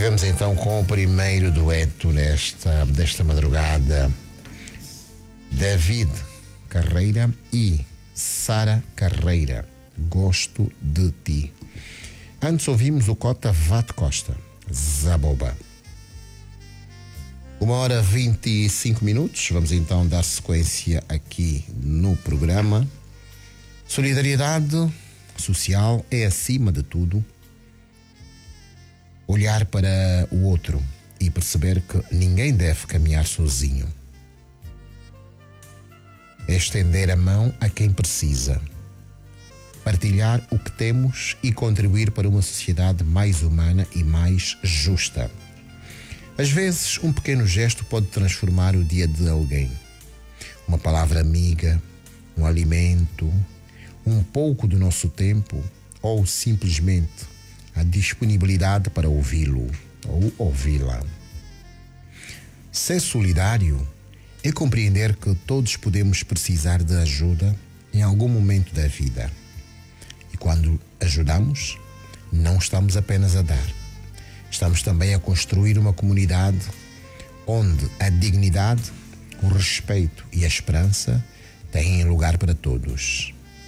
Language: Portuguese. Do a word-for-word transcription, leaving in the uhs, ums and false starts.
Chegamos então com o primeiro dueto desta, desta madrugada. David Carreira e Sara Carreira, Gosto de Ti. Antes ouvimos o cota Vate Costa, Zaboba. Uma hora vinte e cinco minutos. Vamos então dar sequência aqui no programa. Solidariedade social é, acima de tudo, olhar para o outro e perceber que ninguém deve caminhar sozinho. É estender a mão a quem precisa, partilhar o que temos e contribuir para uma sociedade mais humana e mais justa. Às vezes, um pequeno gesto pode transformar o dia de alguém. Uma palavra amiga, um alimento, um pouco do nosso tempo ou simplesmente a disponibilidade para ouvi-lo ou ouvi-la. Ser solidário é compreender que todos podemos precisar de ajuda em algum momento da vida. E quando ajudamos, não estamos apenas a dar. Estamos também a construir uma comunidade onde a dignidade, o respeito e a esperança têm lugar para todos.